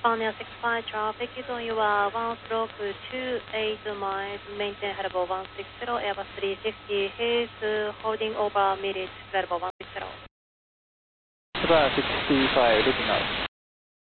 Japan Air 65 traffic is on your 1 stroke 28 miles, maintain head level 160, Airbus 350, he's holding over minutes, level 160. Japan 65, looking up.